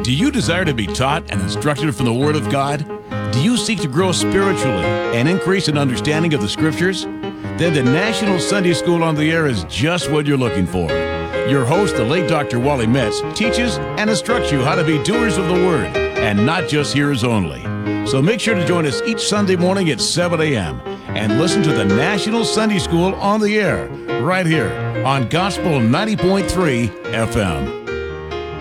Do you desire to be taught and instructed from the Word of God? Do you seek to grow spiritually and increase in understanding of the Scriptures? Then the National Sunday School on the Air is just what you're looking for. Your host, the late Dr. Wally Metz, teaches and instructs you how to be doers of the Word and not just hearers only. So make sure to join us each Sunday morning at 7 a.m. and listen to the National Sunday School on the Air right here on Gospel 90.3 FM.